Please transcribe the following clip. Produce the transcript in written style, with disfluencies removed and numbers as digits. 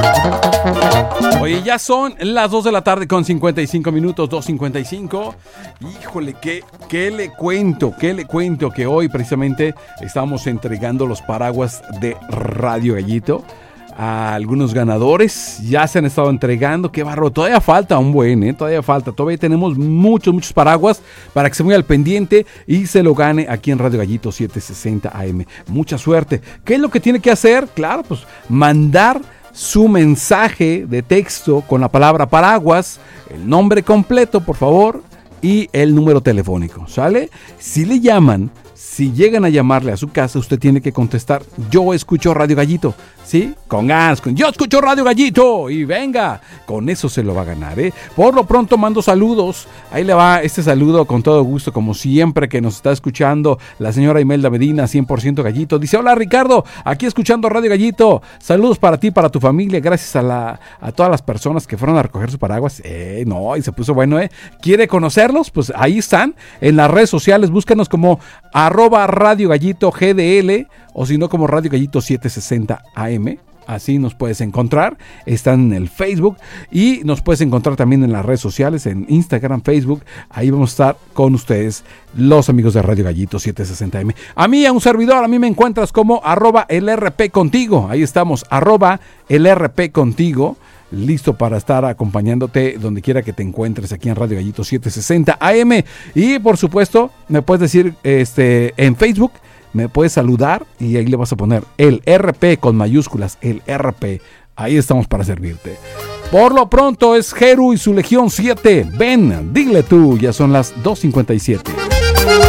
Oye, ya son las 2 de la tarde con 55 minutos, 2:55. Híjole, ¿qué le cuento? Que hoy precisamente estamos entregando los paraguas de Radio Gallito a algunos ganadores. Ya se han estado entregando, qué barro. Todavía falta un buen, todavía tenemos muchos paraguas para que se mueva al pendiente y se lo gane aquí en Radio Gallito 760 AM. Mucha suerte. ¿Qué es lo que tiene que hacer? Claro, pues mandar su mensaje de texto con la palabra paraguas, el nombre completo, por favor, y el número telefónico, ¿sale? Si le llaman, si llegan a llamarle a su casa, usted tiene que contestar: yo escucho Radio Gallito, ¿sí? Con ganas, yo escucho Radio Gallito, y venga, con eso se lo va a ganar, ¿eh? Por lo pronto mando saludos, ahí le va este saludo con todo gusto, como siempre, que nos está escuchando la señora Imelda Medina, 100% Gallito. Dice: hola Ricardo, aquí escuchando Radio Gallito, saludos para ti, para tu familia, gracias a todas las personas que fueron a recoger su paraguas. No, y se puso bueno, ¿quiere conocerlos? Pues ahí están, en las redes sociales, búscanos como @Radio Gallito GDL, o si no como Radio Gallito 760 AM. Así nos puedes encontrar. Están en el Facebook y nos puedes encontrar también en las redes sociales, en Instagram, Facebook. Ahí vamos a estar con ustedes, los amigos de Radio Gallito 760 AM. A mí, a un servidor, a mí me encuentras como @LRP Contigo. Ahí estamos, @LRP Contigo. Listo para estar acompañándote donde quiera que te encuentres aquí en Radio Gallito 760 AM. Y por supuesto, me puedes decir en Facebook, me puedes saludar y ahí le vas a poner el RP con mayúsculas, el RP. Ahí estamos para servirte. Por lo pronto es Jeru y su Legión 7. Ven, dile tú, ya son las 2:57.